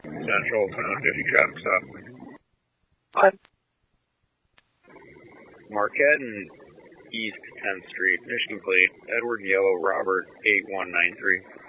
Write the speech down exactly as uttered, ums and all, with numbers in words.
Central, ten fifty traffic stop. What? Marquette and East tenth Street, Michigan plate, Edward Yellow Robert eight one nine three.